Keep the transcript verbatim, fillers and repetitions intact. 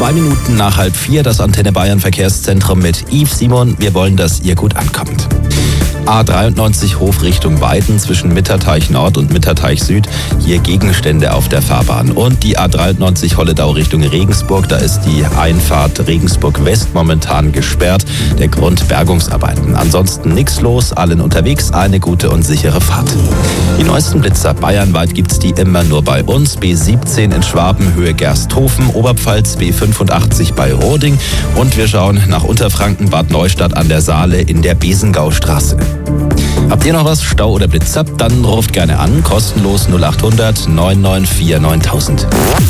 Zwei Minuten nach halb vier, das Antenne Bayern Verkehrszentrum mit Yves Simon. Wir wollen, dass ihr gut ankommt. A dreiundneunzig Hof Richtung Weiden zwischen Mitterteich Nord und Mitterteich Süd. Hier Gegenstände auf der Fahrbahn. Und die A dreiundneunzig Holledau Richtung Regensburg. Da ist die Einfahrt Regensburg West momentan gesperrt. Der Grund Bergungsarbeiten. Ansonsten nichts los, allen unterwegs. Eine gute und sichere Fahrt. Die neuesten Blitzer bayernweit gibt's die immer nur bei uns. B siebzehn in Schwaben, Höhe Gersthofen, Oberpfalz B fünfundachtzig bei Roding. Und wir schauen nach Unterfranken, Bad Neustadt an der Saale in der Besengaustraße. Habt ihr noch was, Stau oder Blitzer? Dann ruft gerne an, kostenlos null achthundert neun neun vier neuntausend.